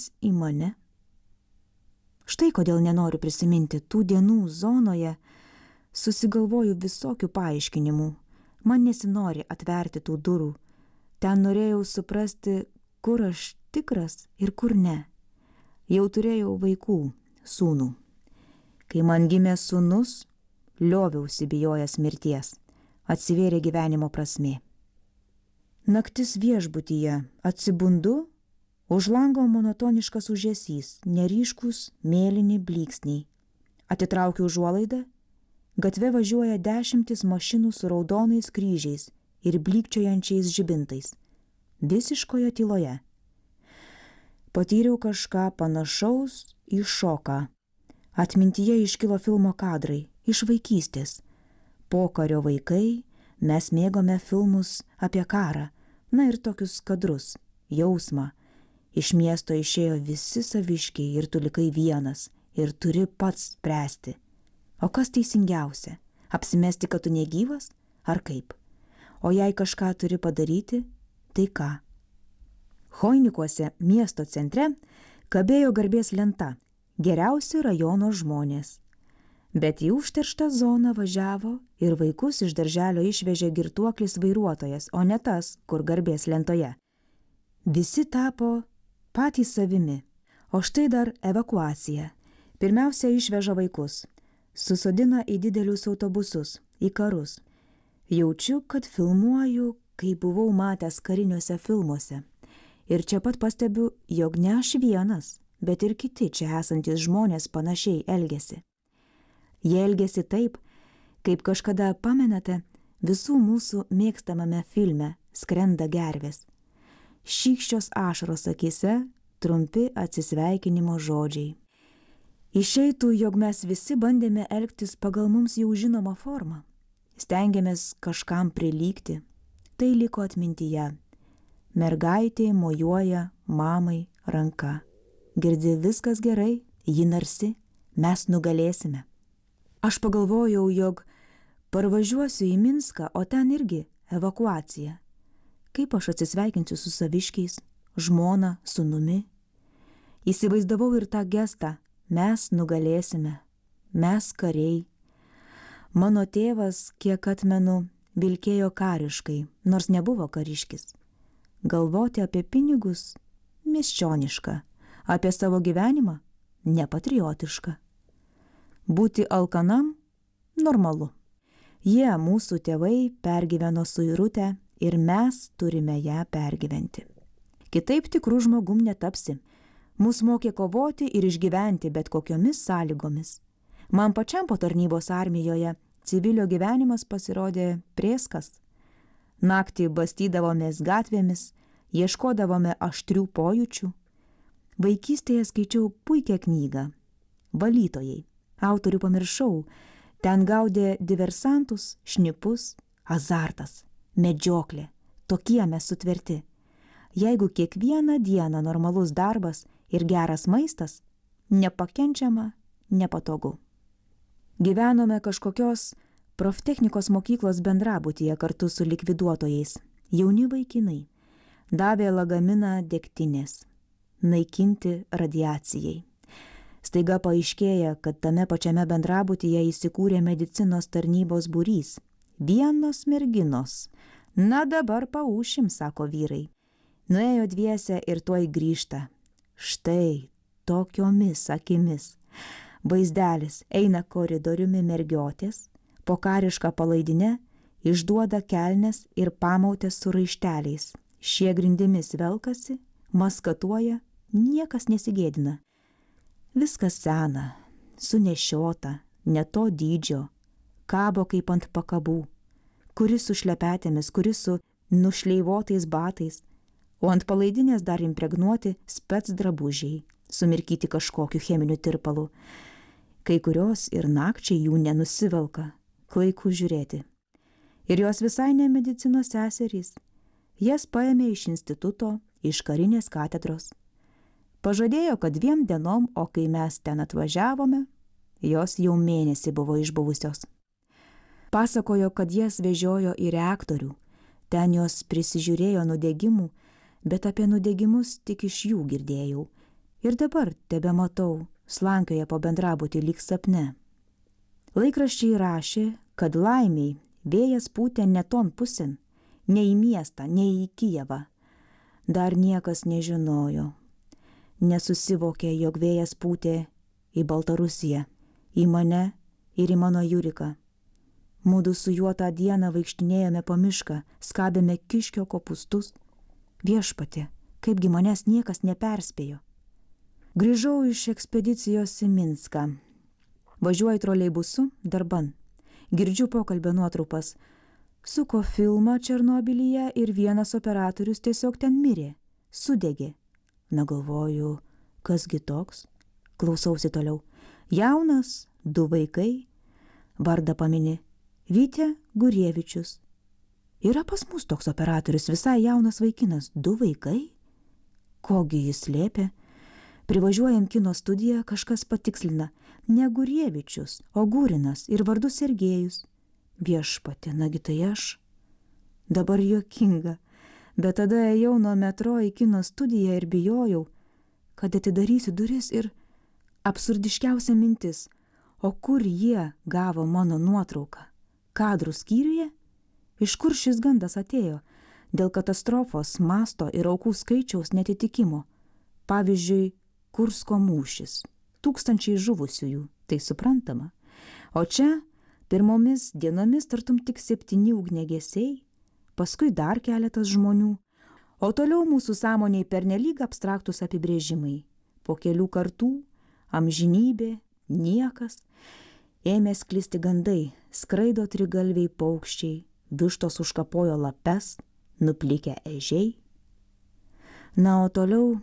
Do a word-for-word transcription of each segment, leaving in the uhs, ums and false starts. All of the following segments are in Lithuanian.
žiūrėdamas į mane. Štai kodėl nenoriu prisiminti tų dienų zonoje, susigalvoju visokių paaiškinimų. Man nesinori atverti tų durų. Ten norėjau suprasti, kur aš tikras ir kur ne. Jau turėjau vaikų, sūnų. Kai man gimė sūnus, lioviausi bijojęs mirties. Atsivėrė gyvenimo prasmė. Naktis viešbutyje, atsibundu, už lango monotoniškas ūžesys, neryškus mėlyni blyksniai. Atitraukiu užuolaidą, gatve važiuoja dešimtis mašinų su raudonais kryžiais ir blykčiojančiais žibintais. Visiškoje tyloje. Patyriau kažką panašaus į šoką. Atmintyje iškilo filmo kadrai, iš vaikystės. Pokario vaikai, mes mėgome filmus apie karą, na ir tokius kadrus, jausmą. Iš miesto išėjo visi saviškiai ir tu likai vienas ir turi pats spręsti. O kas teisingiausia? Apsimesti, kad tu negyvas? Ar kaip? O jei kažką turi padaryti, tai ką? Choinikuose, miesto centre, kabėjo garbės lenta geriausi rajono žmonės. Bet į užterštą zoną važiavo ir vaikus iš darželio išvežė girtuoklis vairuotojas, o ne tas, kur garbės lentoje. Visi tapo patys savimi. O štai dar evakuacija. Pirmiausia išveža vaikus. Susodina į didelius autobusus, į karus. Jaučiu, kad filmuoju, kai buvau matęs kariniuose filmuose. Ir čia pat pastebiu, jog ne aš vienas, bet ir kiti čia esantys žmonės panašiai elgiasi. Jie elgiasi taip, kaip kažkada pamenate, visų mūsų mėgstamame filme Skrenda gervės. Šykščios ašaros akyse, trumpi atsisveikinimo žodžiai. Išeitų, jog mes visi bandėme elgtis pagal mums jau žinomą formą. Stengiamės kažkam prilygti. Tai liko atmintyje. Mergaitė mojuoja mamai ranka. Girdi, viskas gerai, ji narsi, mes nugalėsime. Aš pagalvojau, jog parvažiuosiu į Minską, o ten irgi evakuacija. Kaip aš atsisveikinsiu su saviškiais, žmona, sūnumi. Įsivaizdavau ir tą gestą, mes nugalėsime, mes kariai. Mano tėvas, kiek atmenu, vilkėjo kariškai, nors nebuvo kariškis. Galvoti apie pinigus – miesčioniška, apie savo gyvenimą – nepatriotiška. Būti alkanam – normalu. Jie, mūsų tėvai, pergyveno suirutę ir mes turime ją pergyventi. Kitaip tikrų žmogum netapsi. Mus mokė kovoti ir išgyventi bet kokiomis sąlygomis. Man pačiam po tarnybos armijoje civilio gyvenimas pasirodė prėskas. Naktį bastydavomės gatvėmis, ieškodavome aštrių pojūčių. Vaikystėje skaičiau puikią knygą Valytojai. Autorių pamiršau, ten gaudė diversantus, šnipus, azartas, medžioklė. Tokie mes sutverti. Jeigu kiekvieną dieną normalus darbas ir geras maistas, nepakenčiama, nepatogu. Gyvenome kažkokios proftechnikos mokyklos bendrabutyje kartu su likviduotojais. Jauni vaikinai. Davė lagaminą degtinės. Naikinti radiacijai. Staiga paaiškėja, kad tame pačiame bendrabutyje įsikūrė medicinos tarnybos būrys. Vienos merginos. Na dabar paūšim, sako vyrai. Nuėjo dviese ir tuoj grįžta. Štai tokiomis akimis. Vaizdelis eina koridoriumi mergiotės, po karišką palaidinę išduoda kelnes ir pamautės su raišteliais. Šie grindimis velkasi, maskatuoja, niekas nesigėdina. Viskas sena, sunešiota, ne to dydžio, kabo kaip ant pakabų, kuris su šlepetėmis, kuris su nušleivotais batais, o ant palaidinės dar impregnuoti spec drabužiai, sumirkyti kažkokiu cheminiu tirpalu. Kai kurios ir nakčiai jų nenusivelka, klaiku žiūrėti. Ir jos visai ne medicinos seserys. Jas paėmė iš instituto, iš karinės katedros. Pažadėjo, kad dviem dienom, o kai mes ten atvažiavome, jos jau mėnesį buvo išbuvusios. Pasakojo, kad jas vežiojo į reaktorių. Ten jos prisižiūrėjo nudegimų, bet apie nudegimus tik iš jų girdėjau. Ir dabar tebe matau, slankioja po bendrabutį lyg sapne. Laikraščiai rašė, kad laimiai vėjas pūtė ne ton pusėn, ne į miestą, ne į Kijevą. Dar niekas nežinojo. Nesusivokė, jog vėjas pūtė į Baltarusiją, į mane ir į mano Juriką. Mudu su juo tą dieną vaikštinėjome po mišką, skabėme kiškio kopūstus. Viešpatie, kaipgi manęs niekas neperspėjo. Grįžau iš ekspedicijos į Minską. Važiuoju troleibusu darban. Girdžiu pokalbio nuotrupas. Suko filmą Černobylyje ir vienas operatorius tiesiog ten mirė. Sudegė. Na galvoju, kasgi toks? Klausausi toliau. Jaunas, du vaikai. Vardą pamini. Vytė Gurievičius. Yra pas mus toks operatorius, visai jaunas vaikinas. Du vaikai? Kogi jis slėpė? Privažiuojam kino studiją, kažkas patikslina. Ne Gurievičius, o Gurinas ir vardu Sergėjus. Viešpatie, nagi tai aš. Dabar juokinga, bet tada ėjau nuo metro į kino studiją ir bijojau, kad atidarysiu duris ir absurdiškiausia mintis, o kur jie gavo mano nuotrauką? Kadrų skyriuje? Iš kur šis gandas atėjo? Dėl katastrofos, masto ir aukų skaičiaus netitikimo. Pavyzdžiui, Kursko mūšis. Tūkstančiai žuvusiųjų, tai suprantama. O čia pirmomis dienomis tartum tik septyni ugniagesiai, paskui dar keletas žmonių, o toliau mūsų sąmoniai pernelyg abstraktus apibrėžimai. Po kelių kartų, amžinybė, niekas, ėmė sklisti gandai, skraido trigalviai paukščiai, vištos užkapojo lapes, nuplikę ežiai. Na, o toliau...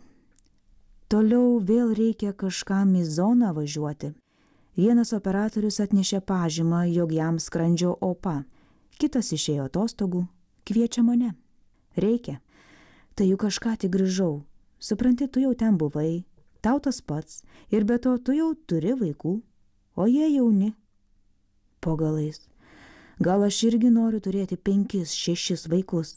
Toliau vėl reikia kažkam į zoną važiuoti. Vienas operatorius atnešė pažymą, jog jam skrandžio opa. Kitas išėjo atostogų, kviečia mane. Reikia. Tai juk kažką tik grįžau. Supranti, tu jau ten buvai, tau tas pats, ir be to tu jau turi vaikų, o jie jauni. Po galais. Gal aš irgi noriu turėti penkis, šešis vaikus.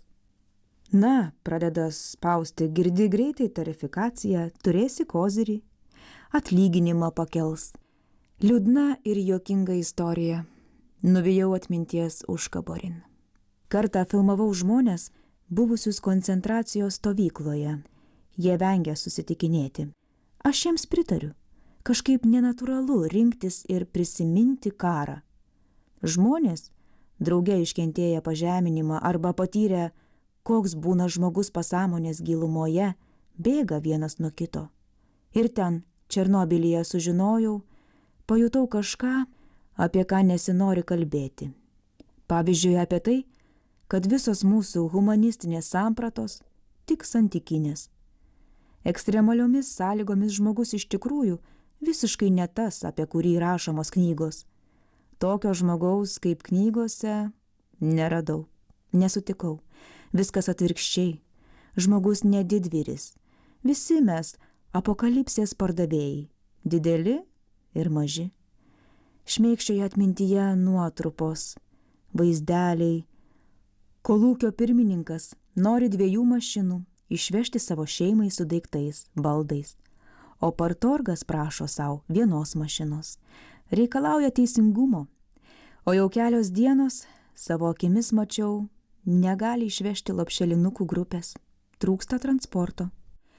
Na, pradeda spausti, girdi greitai tarifikaciją, turėsi kozirį, atlyginimą pakels. Liūdna ir juokinga istorija. Nuvijau atminties užkaborin. Kartą filmavau žmonės, buvusius koncentracijos stovykloje. Jie vengia susitikinėti. Aš jiems pritariu. Kažkaip nenatūralu rinktis ir prisiminti karą. Žmonės, drauge iškentėję pažeminimą arba patyrę, koks būna žmogus pasąmonės gilumoje, bėga vienas nuo kito. Ir ten, Černobylyje, sužinojau, pajutau kažką, apie ką nesinori kalbėti. Pavyzdžiui, apie tai, kad visos mūsų humanistinės sampratos tik santykinės. Ekstremaliomis sąlygomis žmogus iš tikrųjų visiškai ne tas, apie kurį rašomos knygos. Tokio žmogaus kaip knygose neradau, nesutikau. Viskas atvirkščiai. Žmogus ne didvyris. Visi mes apokalipsės pardavėjai. Dideli ir maži. Šmeikščioje atmintyje nuotrupos, vaizdeliai. Kolūkio pirmininkas nori dviejų mašinų išvežti savo šeimai su daiktais, baldais. O partorgas prašo savo vienos mašinos. Reikalauja teisingumo. O jau kelios dienos savo akimis mačiau, negali išvežti lopšelinukų grupės, trūksta transporto.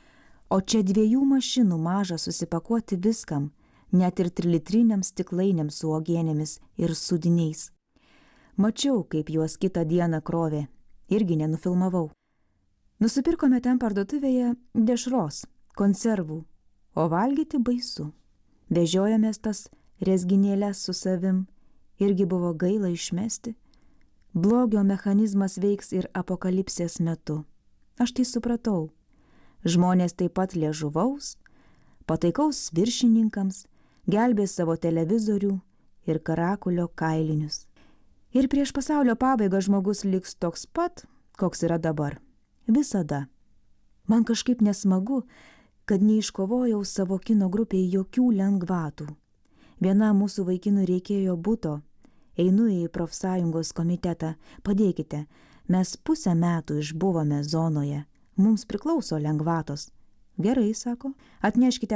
O čia dviejų mašinų maža susipakuoti viskam, net ir trilitriniams stiklainiams su uogienėmis ir sudiniais. Mačiau, kaip juos kitą dieną krovė, irgi nenufilmavau. Nusipirkome ten parduotuvėje dešros, konservų, o valgyti baisu. Vežiojamės tas rezginėlės su savim, irgi buvo gaila išmesti. Blogio mechanizmas veiks ir apokalipsės metu. Aš tai supratau. Žmonės taip pat liežuvaus, pataikaus viršininkams, gelbės savo televizorių ir karakulio kailinius. Ir prieš pasaulio pabaigą žmogus liks toks pat, koks yra dabar. Visada. Man kažkaip nesmagu, kad neiškovojau savo kino grupėje jokių lengvatų. Vienam mūsų vaikinui reikėjo buto. Einu į profsąjungos komitetą. Padėkite, mes pusę metų išbuvome zonoje. Mums priklauso lengvatos. Gerai, sako, atneškite